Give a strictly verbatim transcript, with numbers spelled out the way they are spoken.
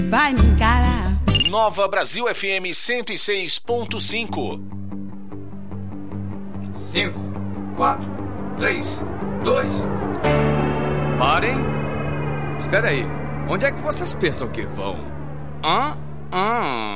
vai me encarar. Nova Brasil F M cento e seis ponto cinco. Cinco, quatro, três, dois. Parem. Espera aí. Onde é que vocês pensam que vão? Hã? Hã?